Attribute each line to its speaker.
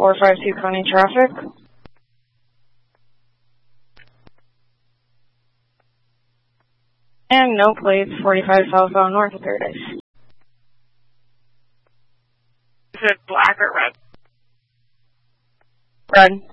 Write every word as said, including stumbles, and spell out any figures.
Speaker 1: four five two County Traffic. And no plates, forty-five southbound north of Paradise.
Speaker 2: Is it black or red?
Speaker 1: Red.